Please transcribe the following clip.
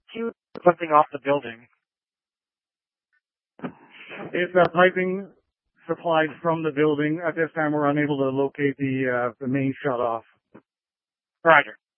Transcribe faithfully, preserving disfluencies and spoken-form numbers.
queue something off the building. It's uh, piping supplied from the building. At this time, we're unable to locate the uh, the main shut-off. Roger.